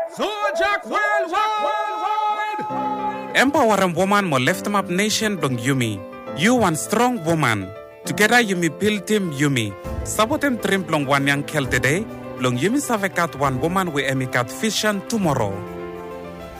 Zojak worldwide. Empowering woman mo lift up nation blong Yumi. You one strong woman. Together Yumi build team Yumi. Sabotem trim blong one young kel today. Blong Yumi savekat one woman we emikat vision tomorrow.